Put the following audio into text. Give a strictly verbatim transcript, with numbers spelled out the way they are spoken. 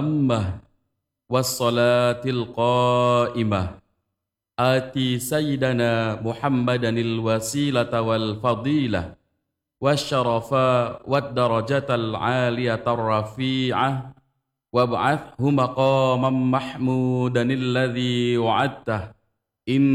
التامة والصلاة القائمة آت سيدنا محمدا الوسيلة والفضيلة والشرف والدرجة العالية الرفيعة وابعثه مقاما محمودا الذي وعدته إن